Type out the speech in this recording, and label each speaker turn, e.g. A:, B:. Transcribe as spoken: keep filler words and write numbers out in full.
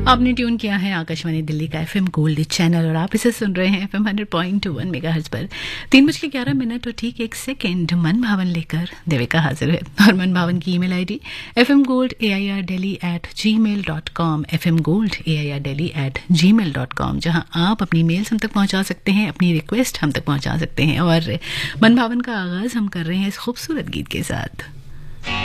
A: आपने ट्यून किया है आकाशवाणी दिल्ली का एफएम गोल्ड चैनल और आप इसे सुन रहे हैं FM hundred point one megahertz पर। तीन बज के ग्यारह मिनट और ठीक एक सेकेंड मन भावन लेकर देविका हाजिर है और मन भावन की email ID F M gold A I R daily eight ji mail dot com F M gold A I R daily eight ji mail dot com, जहाँ आप अपनी मेल्स हम तक पहुंचा सकते हैं, अपनी रिक्वेस्ट हम तक पहुंचा सकते हैं। और मन भावन का आगाज हम कर रहे हैं इस खूबसूरत गीत के साथ।